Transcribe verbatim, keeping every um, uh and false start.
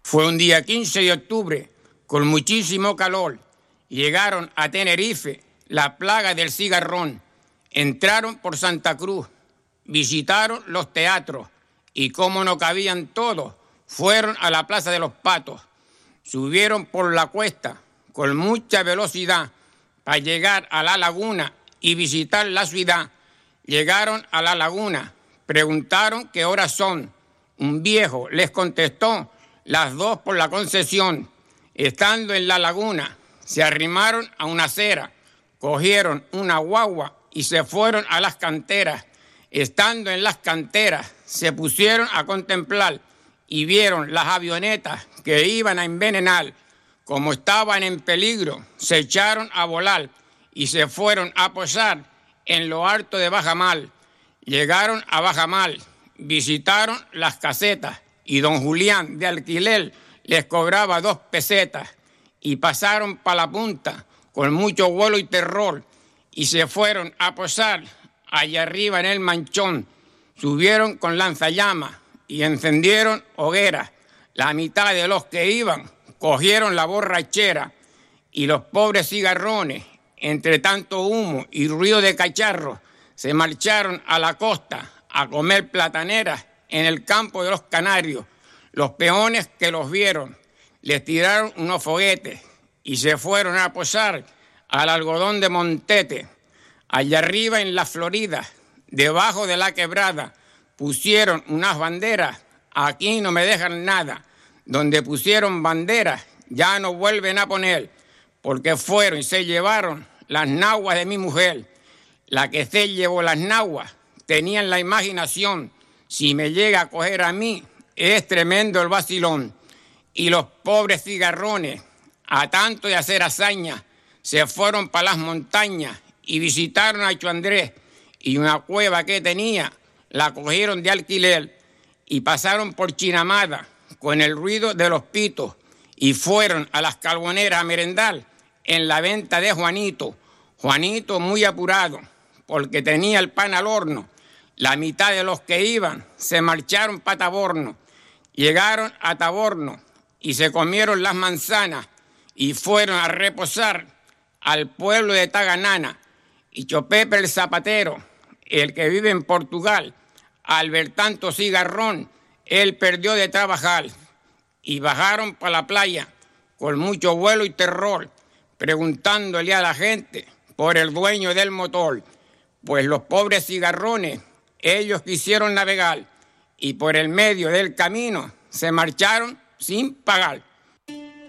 Fue un día quince de octubre, con muchísimo calor. Llegaron a Tenerife, la plaga del cigarrón. Entraron por Santa Cruz, visitaron los teatros y como no cabían todos, fueron a la Plaza de los Patos. Subieron por la cuesta con mucha velocidad para llegar a la laguna y visitar la ciudad. Llegaron a la laguna, preguntaron qué horas son. Un viejo les contestó, las dos por la Concesión. Estando en la laguna, se arrimaron a una acera, cogieron una guagua y se fueron a las canteras. Estando en las canteras, se pusieron a contemplar y vieron las avionetas que iban a envenenar. Como estaban en peligro, se echaron a volar y se fueron a posar en lo alto de Bajamar. Llegaron a Bajamar, visitaron las casetas y don Julián de alquiler les cobraba dos pesetas y pasaron para la punta con mucho vuelo y terror y se fueron a posar allá arriba en el manchón. Subieron con lanzallamas y encendieron hogueras. La mitad de los que iban cogieron la borrachera y los pobres cigarrones, entre tanto humo y ruido de cacharros, se marcharon a la costa a comer plataneras en el campo de los Canarios. Los peones que los vieron les tiraron unos foguetes y se fueron a posar al algodón de Montete. Allá arriba en la Florida, debajo de la quebrada, pusieron unas banderas. Aquí no me dejan nada. Donde pusieron banderas ya no vuelven a poner, porque fueron y se llevaron las naguas de mi mujer. La que se llevó las naguas tenía en la imaginación, si me llega a coger a mí, es tremendo el vacilón. Y los pobres cigarrones, a tanto de hacer hazaña, se fueron para las montañas y visitaron a Chu Andrés, y una cueva que tenía la cogieron de alquiler y pasaron por Chinamada con el ruido de los pitos y fueron a las carboneras a merendar en la venta de Juanito. Juanito muy apurado porque tenía el pan al horno. La mitad de los que iban se marcharon para Taborno. Llegaron a Taborno y se comieron las manzanas y fueron a reposar al pueblo de Taganana. Y Chopepe el zapatero, el que vive en Portugal, al ver tanto cigarrón, él perdió de trabajar. Y bajaron para la playa con mucho vuelo y terror, preguntándole a la gente por el dueño del motor. Pues los pobres cigarrones, ellos quisieron navegar y por el medio del camino se marcharon sin pagar.